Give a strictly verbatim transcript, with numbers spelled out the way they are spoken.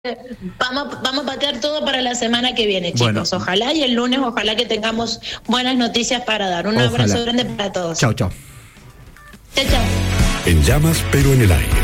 Vamos, vamos a patear todo para la semana que viene, chicos. Bueno. Ojalá y el lunes, ojalá que tengamos buenas noticias para dar. Un Ojalá. abrazo grande para todos. Chao, chao. Chao, chao. En llamas pero en el aire.